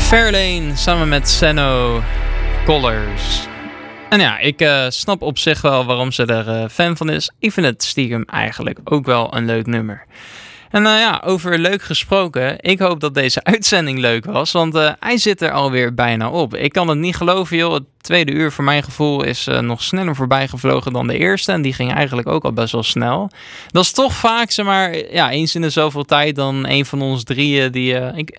Fairlane samen met Senno Colors. En ja, ik snap op zich wel waarom ze er fan van is. Ik vind het stiekem eigenlijk ook wel een leuk nummer. En ja, over leuk gesproken. Ik hoop dat deze uitzending leuk was, want hij zit er alweer bijna op. Ik kan het niet geloven, joh. Het tweede uur voor mijn gevoel is nog sneller voorbij gevlogen dan de eerste. En die ging eigenlijk ook al best wel snel. Dat is toch vaak, zeg maar, ja, eens in de zoveel tijd dan een van ons drieën die...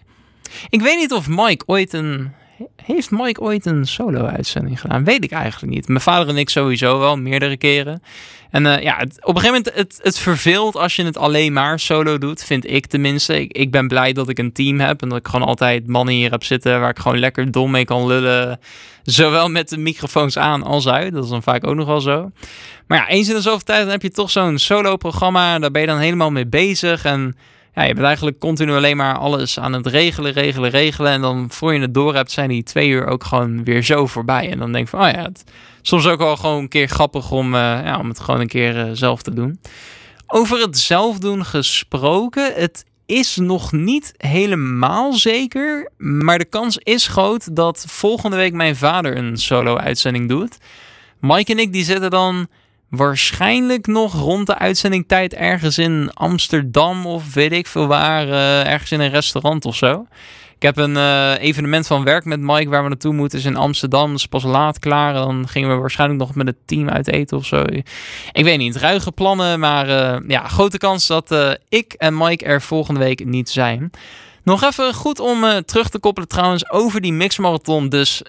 Ik weet niet of Mike ooit een... Heeft Mike ooit een solo-uitzending gedaan? Weet ik eigenlijk niet. Mijn vader en ik sowieso wel, meerdere keren. En ja, op een gegeven moment, het verveelt als je het alleen maar solo doet, vind ik tenminste. Ik ben blij dat ik een team heb en dat ik gewoon altijd mannen hier heb zitten waar ik gewoon lekker dom mee kan lullen. Zowel met de microfoons aan als uit. Dat is dan vaak ook nog wel zo. Maar ja, eens in de zoveel tijd dan heb je toch zo'n solo-programma. Daar ben je dan helemaal mee bezig en... Ja, je bent eigenlijk continu alleen maar alles aan het regelen. En dan voor je het door hebt, zijn die 2 uur ook gewoon weer zo voorbij. En dan denk je van, oh ja, het is soms ook wel gewoon een keer grappig om het gewoon een keer zelf te doen. Over het zelf doen gesproken, het is nog niet helemaal zeker. Maar de kans is groot dat volgende week mijn vader een solo-uitzending doet. Mike en ik die zitten dan... waarschijnlijk nog rond de uitzendingtijd ergens in Amsterdam of weet ik veel waar, ergens in een restaurant of zo. Ik heb een evenement van werk met Mike waar we naartoe moeten, is in Amsterdam. Dat is pas laat klaar. Dan gingen we waarschijnlijk nog met het team uit eten of zo. Ik weet niet, ruige plannen, maar ja, grote kans dat ik en Mike er volgende week niet zijn. Nog even goed om terug te koppelen trouwens over die mixmarathon. Dus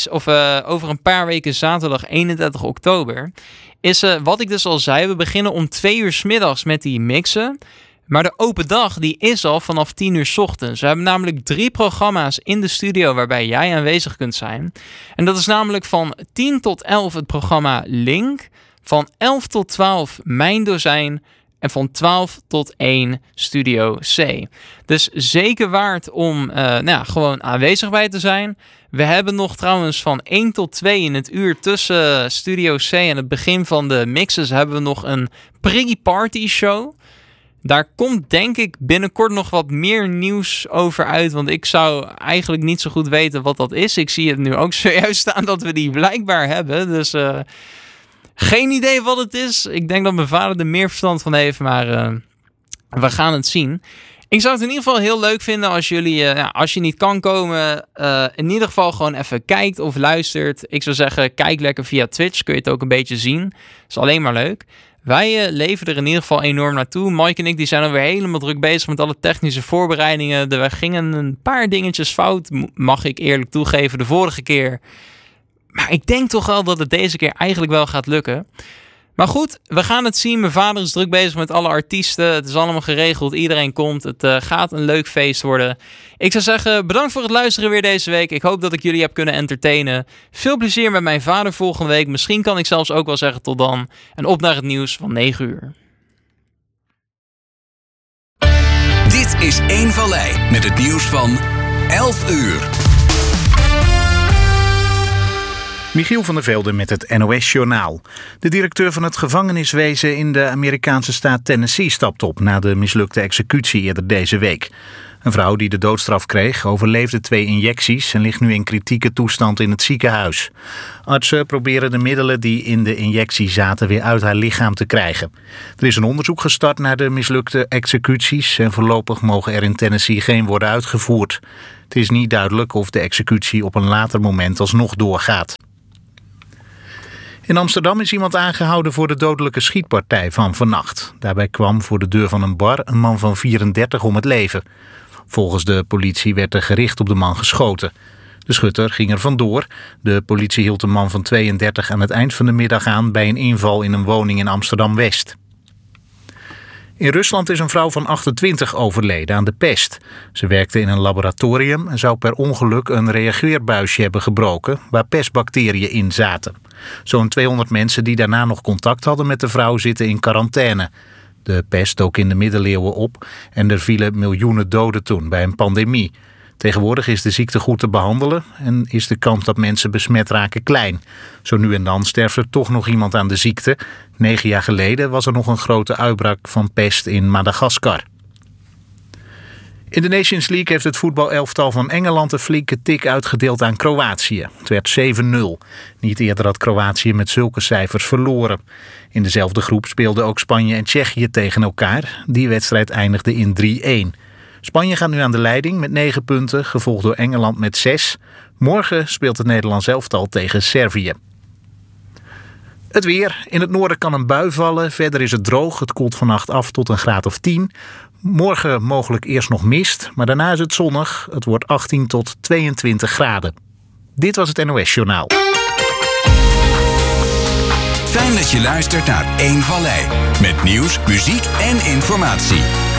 over een paar weken zaterdag 31 oktober... is wat ik dus al zei, we beginnen om 2 uur 's middags met die mixen. Maar de open dag die is al vanaf 10 uur 's ochtends. We hebben namelijk 3 programma's in de studio waarbij jij aanwezig kunt zijn. En dat is namelijk van 10 tot 11 het programma Link. Van 11 tot 12 Mijn Dozijn. En van 12 tot 1 Studio C. Dus zeker waard om gewoon aanwezig bij te zijn. We hebben nog trouwens van 1 tot 2 in het uur tussen Studio C en het begin van de mixes... hebben we nog een pre-party show. Daar komt denk ik binnenkort nog wat meer nieuws over uit. Want ik zou eigenlijk niet zo goed weten wat dat is. Ik zie het nu ook zojuist staan dat we die blijkbaar hebben. Dus... geen idee wat het is. Ik denk dat mijn vader er meer verstand van heeft, maar we gaan het zien. Ik zou het in ieder geval heel leuk vinden als jullie, als je niet kan komen, in ieder geval gewoon even kijkt of luistert. Ik zou zeggen, kijk lekker via Twitch, kun je het ook een beetje zien. Is alleen maar leuk. Wij leven er in ieder geval enorm naartoe. Mike en ik die zijn alweer helemaal druk bezig met alle technische voorbereidingen. Er gingen een paar dingetjes fout, mag ik eerlijk toegeven, de vorige keer. Maar ik denk toch wel dat het deze keer eigenlijk wel gaat lukken. Maar goed, we gaan het zien. Mijn vader is druk bezig met alle artiesten. Het is allemaal geregeld. Iedereen komt. Het gaat een leuk feest worden. Ik zou zeggen, bedankt voor het luisteren weer deze week. Ik hoop dat ik jullie heb kunnen entertainen. Veel plezier met mijn vader volgende week. Misschien kan ik zelfs ook wel zeggen tot dan. En op naar het nieuws van 9 uur. Dit is 1 Vallei met het nieuws van 11 uur. Michiel van der Velde met het NOS-journaal. De directeur van het gevangeniswezen in de Amerikaanse staat Tennessee stapt op na de mislukte executie eerder deze week. Een vrouw die de doodstraf kreeg overleefde 2 injecties en ligt nu in kritieke toestand in het ziekenhuis. Artsen proberen de middelen die in de injectie zaten weer uit haar lichaam te krijgen. Er is een onderzoek gestart naar de mislukte executies en voorlopig mogen er in Tennessee geen worden uitgevoerd. Het is niet duidelijk of de executie op een later moment alsnog doorgaat. In Amsterdam is iemand aangehouden voor de dodelijke schietpartij van vannacht. Daarbij kwam voor de deur van een bar een man van 34 om het leven. Volgens de politie werd er gericht op de man geschoten. De schutter ging er vandoor. De politie hield de man van 32 aan het eind van de middag aan bij een inval in een woning in Amsterdam-West. In Rusland is een vrouw van 28 overleden aan de pest. Ze werkte in een laboratorium en zou per ongeluk een reageerbuisje hebben gebroken waar pestbacteriën in zaten. Zo'n 200 mensen die daarna nog contact hadden met de vrouw zitten in quarantaine. De pest dook in de middeleeuwen op en er vielen miljoenen doden toen bij een pandemie. Tegenwoordig is de ziekte goed te behandelen en is de kans dat mensen besmet raken klein. Zo nu en dan sterft er toch nog iemand aan de ziekte. 9 jaar geleden was er nog een grote uitbraak van pest in Madagaskar. In de Nations League heeft het voetbalelftal van Engeland een flinke tik uitgedeeld aan Kroatië. Het werd 7-0. Niet eerder had Kroatië met zulke cijfers verloren. In dezelfde groep speelden ook Spanje en Tsjechië tegen elkaar. Die wedstrijd eindigde in 3-1. Spanje gaat nu aan de leiding met 9 punten, gevolgd door Engeland met 6. Morgen speelt het Nederlands elftal tegen Servië. Het weer. In het noorden kan een bui vallen. Verder is het droog. Het koelt vannacht af tot een graad of 10. Morgen mogelijk eerst nog mist, maar daarna is het zonnig. Het wordt 18 tot 22 graden. Dit was het NOS Journaal. Fijn dat je luistert naar 1 Vallei. Met nieuws, muziek en informatie.